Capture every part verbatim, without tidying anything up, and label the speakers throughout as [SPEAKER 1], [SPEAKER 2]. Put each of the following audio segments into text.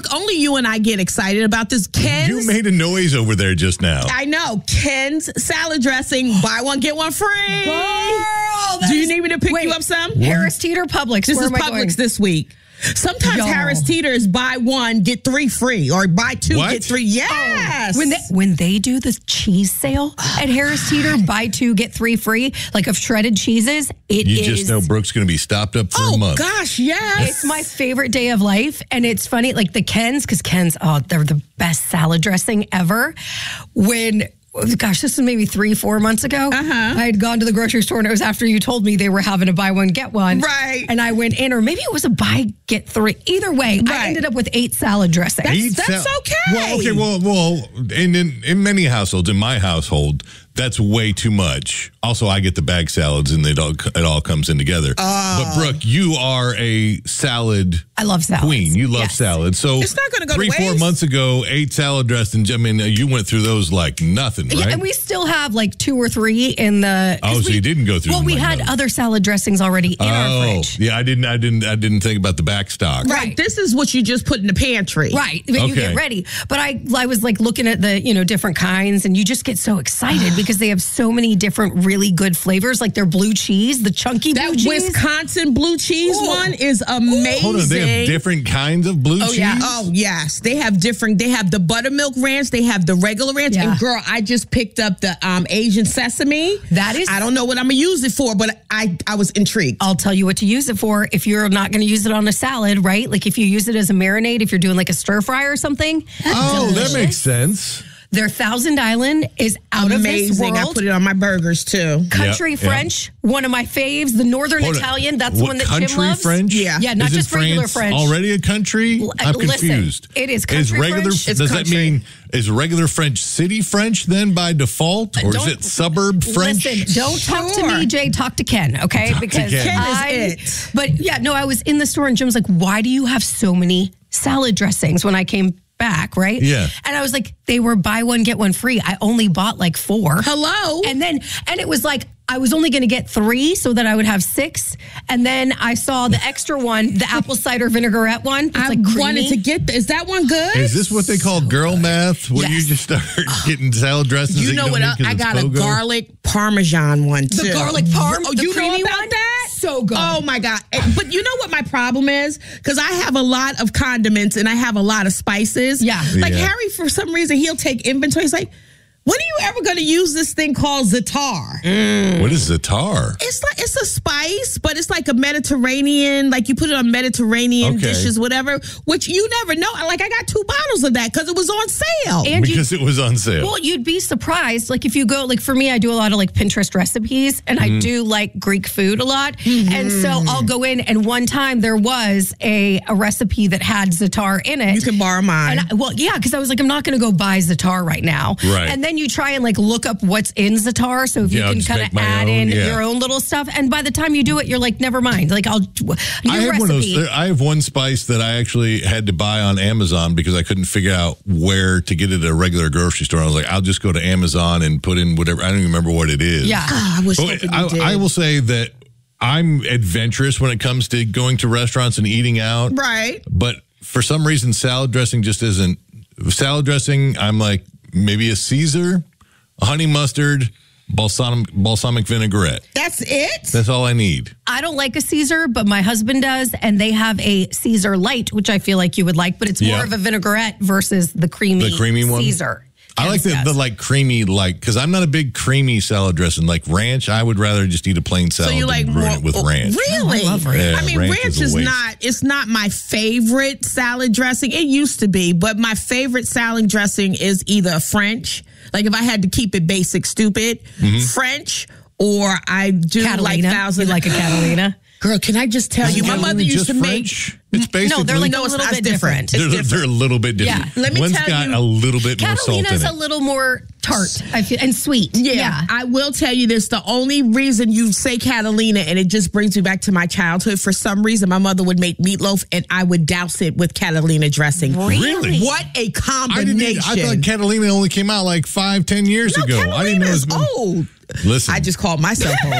[SPEAKER 1] Brooke, only you and I get excited about this. Ken's.
[SPEAKER 2] You made a noise over there just now.
[SPEAKER 1] I know. Ken's salad dressing. Buy one, get one free.
[SPEAKER 3] Girl,
[SPEAKER 1] Do you need me to pick
[SPEAKER 3] wait,
[SPEAKER 1] you up some?
[SPEAKER 3] Harris Teeter Publix.
[SPEAKER 1] This
[SPEAKER 3] Where
[SPEAKER 1] is
[SPEAKER 3] am I
[SPEAKER 1] Publix
[SPEAKER 3] going?
[SPEAKER 1] this week. Sometimes
[SPEAKER 3] Y'all.
[SPEAKER 1] Harris Teeter is buy one, get three free, or buy two,
[SPEAKER 2] What?
[SPEAKER 1] get three. Yes.
[SPEAKER 3] When they, when they do the cheese sale at Harris Teeter, buy two, get three free, like of shredded cheeses, it
[SPEAKER 2] You
[SPEAKER 3] is.
[SPEAKER 2] just know Brooke's going to be stopped up for
[SPEAKER 1] oh,
[SPEAKER 2] a month.
[SPEAKER 1] gosh, yes.
[SPEAKER 3] It's my favorite day of life. And it's funny, like the Ken's, because Ken's, oh, they're the best salad dressing ever. When, gosh, this was maybe three, four months ago.
[SPEAKER 1] Uh-huh.
[SPEAKER 3] I had gone to the grocery store and it was after you told me they were having a buy one, get one.
[SPEAKER 1] Right.
[SPEAKER 3] And I went in, or maybe it was a buy, get three. Either way, I
[SPEAKER 1] Right.
[SPEAKER 3] ended up with eight salad dressings.
[SPEAKER 2] Eight
[SPEAKER 1] That's
[SPEAKER 2] sal-
[SPEAKER 1] okay.
[SPEAKER 2] Well, okay, well, well, in, in in many households, in my household, that's way too much. Also, I get the bag salads, and it all it all comes in together. But Brooke, you are a salad
[SPEAKER 3] I love salads.
[SPEAKER 2] queen. You love
[SPEAKER 3] Yes.
[SPEAKER 2] salad. So
[SPEAKER 1] It's not gonna go to
[SPEAKER 2] three, four
[SPEAKER 1] waste.
[SPEAKER 2] months ago, eight salad dressings. I mean, you went through those like nothing, right?
[SPEAKER 3] Yeah, and we still have like two or three in the. 'cause
[SPEAKER 2] Oh, so
[SPEAKER 3] we-
[SPEAKER 2] you didn't go through
[SPEAKER 3] Well,
[SPEAKER 2] them
[SPEAKER 3] we
[SPEAKER 2] like
[SPEAKER 3] had
[SPEAKER 2] those.
[SPEAKER 3] other salad dressings already in our
[SPEAKER 2] oh,
[SPEAKER 3] fridge.
[SPEAKER 2] yeah, I didn't, I didn't, I didn't think about the back stock.
[SPEAKER 1] Right. This is what you just put in the pantry.
[SPEAKER 3] Right, but you
[SPEAKER 2] Okay.
[SPEAKER 3] get ready. But I, I was like looking at the, you know, different kinds, and you just get so excited because they have so many different really good flavors, like their blue cheese, the chunky
[SPEAKER 1] That
[SPEAKER 3] blue cheese.
[SPEAKER 1] Wisconsin blue cheese
[SPEAKER 3] Ooh.
[SPEAKER 1] one is amazing.
[SPEAKER 2] Hold on, they have different kinds of blue
[SPEAKER 3] Oh,
[SPEAKER 2] cheese?
[SPEAKER 3] yeah.
[SPEAKER 1] Oh, yes. They have different, they have the buttermilk ranch, they have the regular ranch.
[SPEAKER 3] Yeah.
[SPEAKER 1] And girl, I just picked up the um, Asian sesame.
[SPEAKER 3] That is-
[SPEAKER 1] I don't know what I'm going to use it for, but I, I was intrigued.
[SPEAKER 3] I'll tell you what to use it for if you're not going to use it on a salad, right? Like if you use it as a marinade, if you're doing like a stir fry or something.
[SPEAKER 2] Oh,
[SPEAKER 3] delicious.
[SPEAKER 2] that makes sense.
[SPEAKER 3] Their Thousand Island is out of this
[SPEAKER 1] Amazing. I
[SPEAKER 3] world.
[SPEAKER 1] put it on my burgers too.
[SPEAKER 3] Country
[SPEAKER 2] Yep, yep.
[SPEAKER 3] French, one of my faves. The Northern
[SPEAKER 2] Hold on.
[SPEAKER 3] Italian, that's
[SPEAKER 2] What,
[SPEAKER 3] one that
[SPEAKER 2] country
[SPEAKER 3] Jim loves.
[SPEAKER 2] French?
[SPEAKER 1] Yeah.
[SPEAKER 3] Yeah, not
[SPEAKER 2] Isn't
[SPEAKER 3] just regular
[SPEAKER 2] France
[SPEAKER 3] French.
[SPEAKER 2] already a country?
[SPEAKER 3] L-
[SPEAKER 2] I'm
[SPEAKER 3] listen,
[SPEAKER 2] confused.
[SPEAKER 3] it is
[SPEAKER 2] Is
[SPEAKER 3] country
[SPEAKER 2] regular?
[SPEAKER 3] French.
[SPEAKER 1] It's
[SPEAKER 2] does that
[SPEAKER 1] country.
[SPEAKER 2] mean is regular French city French then by default, or is
[SPEAKER 3] Don't-
[SPEAKER 2] it suburb French?
[SPEAKER 3] Listen, don't talk to
[SPEAKER 1] Sure.
[SPEAKER 3] me, Jay. Talk to Ken, okay?
[SPEAKER 2] Talk to
[SPEAKER 3] because
[SPEAKER 2] Ken.
[SPEAKER 1] Ken is
[SPEAKER 3] I,
[SPEAKER 1] it.
[SPEAKER 3] But yeah, no, I was in the store and Jim's like, "Why do you have so many salad dressings?" When I came back, right?
[SPEAKER 2] Yeah.
[SPEAKER 3] And I was like, "They were buy one get one free. I only bought like four."
[SPEAKER 1] Hello.
[SPEAKER 3] And then, and it was like, I was only going to get three so that I would have six. And then I saw the extra one, the apple cider vinaigrette one. It's
[SPEAKER 1] I
[SPEAKER 3] like creamy.
[SPEAKER 1] wanted to get, th- is that one good?
[SPEAKER 2] Is this what they call girl math? Where you
[SPEAKER 3] Yes.
[SPEAKER 2] just start getting salad dressings?
[SPEAKER 1] You
[SPEAKER 2] that
[SPEAKER 1] know
[SPEAKER 2] don't
[SPEAKER 1] what?
[SPEAKER 2] need
[SPEAKER 1] I,
[SPEAKER 2] 'cause
[SPEAKER 1] I
[SPEAKER 2] it's
[SPEAKER 1] got a
[SPEAKER 2] BOGO?
[SPEAKER 1] garlic parmesan one too.
[SPEAKER 3] The garlic parm,
[SPEAKER 1] Oh,
[SPEAKER 3] the
[SPEAKER 1] you know
[SPEAKER 3] creamy
[SPEAKER 1] about
[SPEAKER 3] one?
[SPEAKER 1] that?
[SPEAKER 3] So good.
[SPEAKER 1] Oh my god! And- But you know what my problem is? Because I have a lot of condiments and I have a lot of spices.
[SPEAKER 3] Yeah.
[SPEAKER 1] Like
[SPEAKER 2] Yeah.
[SPEAKER 1] Harry, for some reason, he'll take inventory. He's like, "When are you ever going to use this thing called za'atar?"
[SPEAKER 2] What is zatar?
[SPEAKER 1] It's like it's a spice, but it's like a Mediterranean. Like you put it on Mediterranean
[SPEAKER 2] Okay.
[SPEAKER 1] dishes, whatever. Which you never know. Like I got two bottles of that because it was on sale.
[SPEAKER 3] And you-
[SPEAKER 2] Because it was on sale.
[SPEAKER 3] Well, you'd be surprised. Like if you go, like for me, I do a lot of like Pinterest recipes, and
[SPEAKER 2] Mm-hmm.
[SPEAKER 3] I do like Greek food a lot. And so I'll go in, and one time there was a, a recipe that had za'atar in it.
[SPEAKER 1] You can borrow mine.
[SPEAKER 3] And I, well, yeah, because I was like, I'm not going to go buy za'atar right now.
[SPEAKER 2] Right.
[SPEAKER 3] And then you try and like look up what's in za'atar, so if
[SPEAKER 2] Yeah,
[SPEAKER 3] you
[SPEAKER 2] I'll
[SPEAKER 3] can
[SPEAKER 2] just
[SPEAKER 3] kind
[SPEAKER 2] make
[SPEAKER 3] of
[SPEAKER 2] my
[SPEAKER 3] add
[SPEAKER 2] own,
[SPEAKER 3] in
[SPEAKER 2] yeah.
[SPEAKER 3] your own little stuff. And by the time you do it, you're like, never mind. Like I'll new
[SPEAKER 2] I have
[SPEAKER 3] recipe.
[SPEAKER 2] one of those. There, I have one spice that I actually had to buy on Amazon because I couldn't figure out where to get it at a regular grocery store. I was like, I'll just go to Amazon and put in whatever. I don't even remember what it is.
[SPEAKER 3] Yeah.
[SPEAKER 1] Ah, I was
[SPEAKER 2] But
[SPEAKER 1] hoping you
[SPEAKER 2] I,
[SPEAKER 1] did.
[SPEAKER 2] I will say that I'm adventurous when it comes to going to restaurants and eating out.
[SPEAKER 1] Right.
[SPEAKER 2] But for some reason, salad dressing just isn't. Salad dressing, I'm like maybe a Caesar, a honey mustard, balsamic, balsamic vinaigrette.
[SPEAKER 1] That's it.
[SPEAKER 2] That's all I need.
[SPEAKER 3] I don't like a Caesar, but my husband does, and they have a Caesar Light, which I feel like you would like, but it's more
[SPEAKER 2] Yeah.
[SPEAKER 3] of a vinaigrette versus the creamy,
[SPEAKER 2] The creamy one?
[SPEAKER 3] Caesar.
[SPEAKER 2] I like the,
[SPEAKER 3] Yes.
[SPEAKER 2] the like creamy, like, because I'm not a big creamy salad dressing. Like ranch, I would rather just eat a plain
[SPEAKER 1] So
[SPEAKER 2] salad
[SPEAKER 1] you like
[SPEAKER 2] than ruin
[SPEAKER 1] more-
[SPEAKER 2] it with
[SPEAKER 1] oh,
[SPEAKER 2] ranch.
[SPEAKER 1] Really?
[SPEAKER 3] I love ranch.
[SPEAKER 2] Yeah,
[SPEAKER 1] I mean,
[SPEAKER 2] ranch
[SPEAKER 1] ranch,
[SPEAKER 2] is a
[SPEAKER 1] is,
[SPEAKER 2] waste.
[SPEAKER 1] not. It's not my favorite salad dressing. It used to be, but my favorite salad dressing is either French. Like if I had to keep it basic, stupid,
[SPEAKER 2] Mm-hmm.
[SPEAKER 1] French, or I do like
[SPEAKER 3] Catalina.
[SPEAKER 1] thousand.
[SPEAKER 3] You like a Catalina?
[SPEAKER 1] Girl, can I just tell you? My
[SPEAKER 2] Catalina
[SPEAKER 1] mother used
[SPEAKER 2] just
[SPEAKER 1] to
[SPEAKER 2] French?
[SPEAKER 1] make.
[SPEAKER 2] It's basically
[SPEAKER 3] No, they're like
[SPEAKER 1] No,
[SPEAKER 3] a
[SPEAKER 1] it's
[SPEAKER 3] little
[SPEAKER 1] not.
[SPEAKER 3] bit
[SPEAKER 1] It's different.
[SPEAKER 3] different.
[SPEAKER 1] It's
[SPEAKER 2] they're,
[SPEAKER 1] different.
[SPEAKER 2] they're a little bit different.
[SPEAKER 3] Yeah.
[SPEAKER 1] Let me
[SPEAKER 2] One's
[SPEAKER 1] tell
[SPEAKER 2] got
[SPEAKER 1] you-
[SPEAKER 2] a little bit more salt in
[SPEAKER 3] Catalina's
[SPEAKER 2] it.
[SPEAKER 3] a little more tart, I feel, and sweet.
[SPEAKER 1] Yeah, I will tell you this. The only reason you say Catalina, and it just brings me back to my childhood. For some reason, my mother would make meatloaf, and I would douse it with Catalina dressing.
[SPEAKER 2] Really?
[SPEAKER 1] What a
[SPEAKER 2] I didn't.
[SPEAKER 1] combination!
[SPEAKER 2] I thought Catalina only came out like five, ten years
[SPEAKER 1] no,
[SPEAKER 2] ago. I didn't know it
[SPEAKER 1] Catalina's
[SPEAKER 2] was.
[SPEAKER 1] old.
[SPEAKER 2] Listen,
[SPEAKER 1] I just called myself old.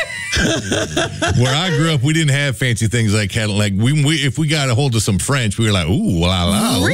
[SPEAKER 2] where I grew up, we didn't have fancy things like Catalina. Like we, we, if we got a hold of some French, we were like, ooh, la la.